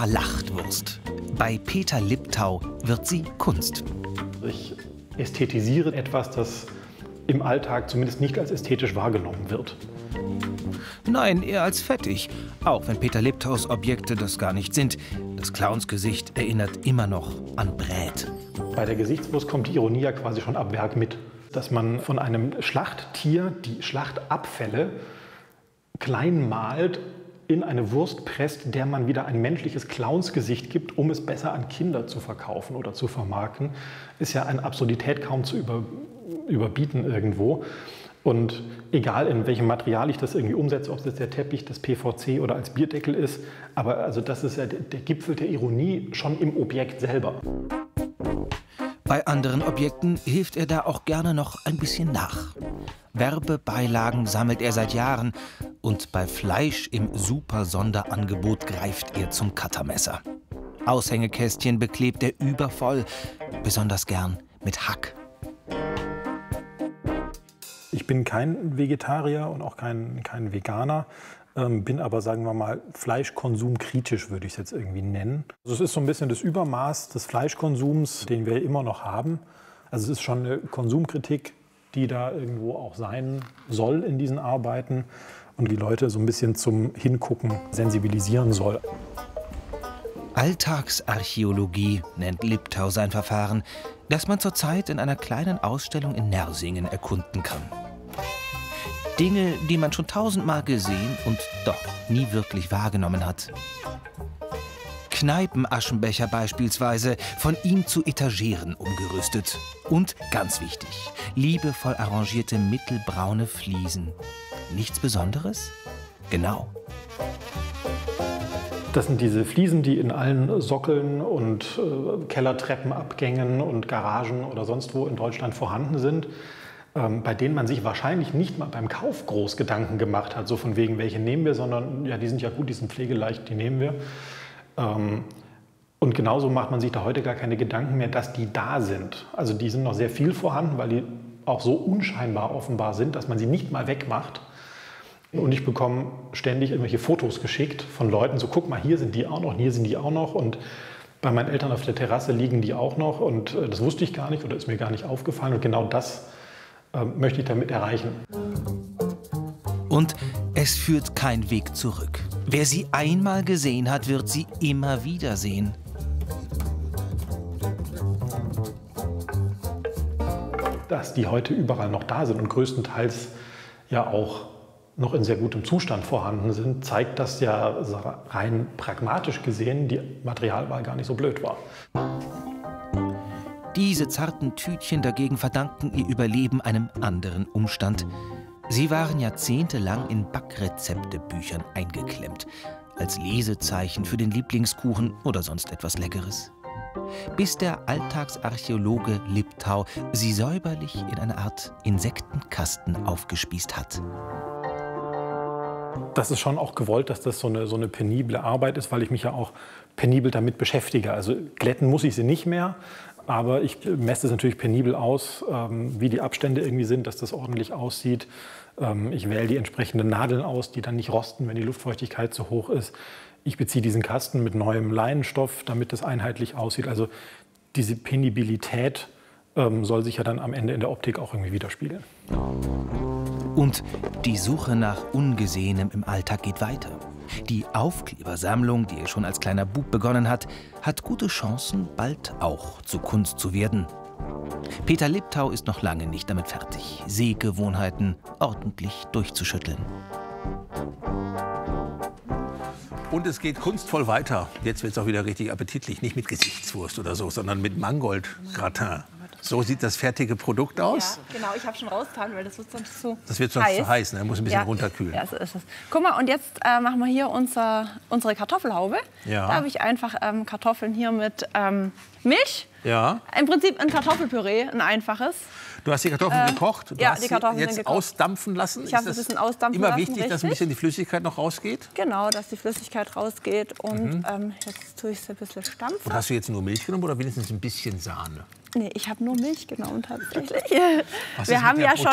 Scharlachtwurst. Bei Peter Liptau wird sie Kunst. Ich ästhetisiere etwas, das im Alltag zumindest nicht als ästhetisch wahrgenommen wird. Nein, eher als fettig. Auch wenn Peter Liptaus Objekte das gar nicht sind. Das Clownsgesicht erinnert immer noch an Brät. Bei der Gesichtswurst kommt die Ironie ja quasi schon ab Werk mit. Dass man von einem Schlachttier die Schlachtabfälle klein malt, in eine Wurst presst, der man wieder ein menschliches Clownsgesicht gibt, um es besser an Kinder zu verkaufen oder zu vermarkten, ist ja eine Absurdität kaum zu überbieten irgendwo. Und egal in welchem Material ich das irgendwie umsetze, ob es jetzt der Teppich, das PVC oder als Bierdeckel ist, aber also das ist ja der Gipfel der Ironie schon im Objekt selber. Bei anderen Objekten hilft er da auch gerne noch ein bisschen nach. Werbebeilagen sammelt er seit Jahren und bei Fleisch im Super-Sonderangebot greift er zum Cuttermesser. Aushängekästchen beklebt er übervoll, besonders gern mit Hack. Ich bin kein Vegetarier und auch kein Veganer, bin aber, sagen wir mal, fleischkonsumkritisch, würde ich es jetzt irgendwie nennen. Also es ist so ein bisschen das Übermaß des Fleischkonsums, den wir immer noch haben. Also es ist schon eine Konsumkritik, die da irgendwo auch sein soll in diesen Arbeiten und die Leute so ein bisschen zum Hingucken sensibilisieren soll. Alltagsarchäologie nennt Liptau sein Verfahren, das man zurzeit in einer kleinen Ausstellung in Nersingen erkunden kann. Dinge, die man schon 1000-mal gesehen und doch nie wirklich wahrgenommen hat. Kneipenaschenbecher beispielsweise, von ihm zu Etageren umgerüstet. Und, ganz wichtig, liebevoll arrangierte mittelbraune Fliesen. Nichts Besonderes? Genau. Das sind diese Fliesen, die in allen Sockeln und Kellertreppenabgängen und Garagen oder sonst wo in Deutschland vorhanden sind, bei denen man sich wahrscheinlich nicht mal beim Kauf groß Gedanken gemacht hat, so von wegen, welche nehmen wir, sondern ja, die sind ja gut, die sind pflegeleicht, die nehmen wir. Und genauso macht man sich da heute gar keine Gedanken mehr, dass die da sind. Also die sind noch sehr viel vorhanden, weil die auch so unscheinbar offenbar sind, dass man sie nicht mal wegmacht. Und ich bekomme ständig irgendwelche Fotos geschickt von Leuten, so guck mal, hier sind die auch noch, hier sind die auch noch und bei meinen Eltern auf der Terrasse liegen die auch noch und das wusste ich gar nicht oder ist mir gar nicht aufgefallen und genau das möchte ich damit erreichen. Und es führt kein Weg zurück. Wer sie einmal gesehen hat, wird sie immer wieder sehen. Dass die heute überall noch da sind und größtenteils ja auch noch in sehr gutem Zustand vorhanden sind, zeigt, dass ja rein pragmatisch gesehen die Materialwahl gar nicht so blöd war. Diese zarten Tütchen dagegen verdanken ihr Überleben einem anderen Umstand. Sie waren jahrzehntelang in Backrezeptebüchern eingeklemmt, als Lesezeichen für den Lieblingskuchen oder sonst etwas Leckeres. Bis der Alltagsarchäologe Liptau sie säuberlich in eine Art Insektenkasten aufgespießt hat. Das ist schon auch gewollt, dass das so eine penible Arbeit ist, weil ich mich ja auch penibel damit beschäftige. Also glätten muss ich sie nicht mehr, aber ich messe es natürlich penibel aus, wie die Abstände irgendwie sind, dass das ordentlich aussieht. Ich wähle die entsprechenden Nadeln aus, die dann nicht rosten, wenn die Luftfeuchtigkeit zu hoch ist. Ich beziehe diesen Kasten mit neuem Leinenstoff, damit das einheitlich aussieht. Also diese Penibilität soll sich ja dann am Ende in der Optik auch irgendwie widerspiegeln. Und die Suche nach Ungesehenem im Alltag geht weiter. Die Aufklebersammlung, die er schon als kleiner Bub begonnen hat, hat gute Chancen, bald auch zu Kunst zu werden. Peter Liptau ist noch lange nicht damit fertig, Sehgewohnheiten ordentlich durchzuschütteln. Und es geht kunstvoll weiter. Jetzt wird es auch wieder richtig appetitlich. Nicht mit Gesichtswurst oder so, sondern mit Mangold-Gratin. So sieht das fertige Produkt aus. Ja, genau. Ich habe schon rausgetan, weil das wird sonst zu Das wird sonst zu heiß, ne? Muss ein bisschen runterkühlen. Ja, so ist es. Guck mal, und jetzt machen wir hier unsere Kartoffelhaube. Ja. Da habe ich einfach Kartoffeln hier mit Milch. Ja. Im Prinzip ein Kartoffelpüree, ein einfaches. Du hast die Kartoffeln gekocht. Du hast die Kartoffeln jetzt sind gekocht. Ausdampfen lassen. Ich habe es ein bisschen ausdampfen immer lassen. Immer wichtig, dass ein bisschen die Flüssigkeit noch rausgeht? Genau, dass die Flüssigkeit rausgeht. Und jetzt tue ich es ein bisschen stampfen. Und hast du jetzt nur Milch genommen oder wenigstens ein bisschen Sahne? Nee, ich habe nur Milch genommen tatsächlich. Was Wir ist haben mit der ja schon